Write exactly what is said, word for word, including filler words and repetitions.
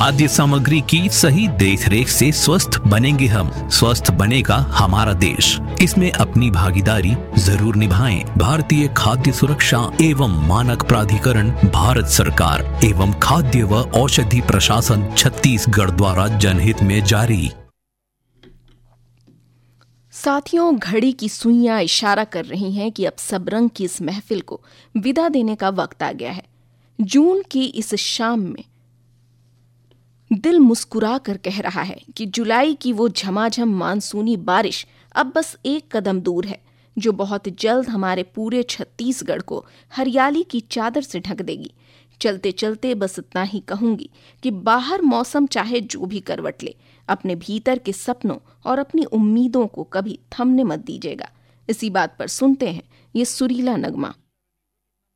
खाद्य सामग्री की सही देखरेख से स्वस्थ बनेंगे हम, स्वस्थ बनेगा हमारा देश। इसमें अपनी भागीदारी जरूर निभाएं। भारतीय खाद्य सुरक्षा एवं मानक प्राधिकरण, भारत सरकार एवं खाद्य व औषधि प्रशासन छत्तीसगढ़ द्वारा जनहित में जारी। साथियों, घड़ी की सुइयां इशारा कर रही हैं कि अब सबरंग की इस महफिल को विदा देने का वक्त आ गया है। जून की इस शाम में दिल मुस्कुरा कर कह रहा है कि जुलाई की वो झमाझम मानसूनी बारिश अब बस एक कदम दूर है, जो बहुत जल्द हमारे पूरे छत्तीसगढ़ को हरियाली की चादर से ढक देगी। चलते चलते बस इतना ही कहूंगी कि बाहर मौसम चाहे जो भी करवट ले, अपने भीतर के सपनों और अपनी उम्मीदों को कभी थमने मत दीजिएगा। इसी बात पर सुनते हैं ये सुरीला नगमा।